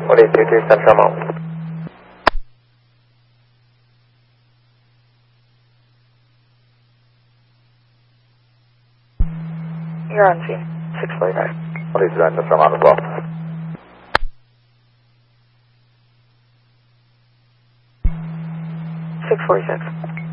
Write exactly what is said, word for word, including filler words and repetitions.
one eight two two Central Mountain. You're on scene, six forty-five. one eight two nine Central Mountain as well. six forty-six.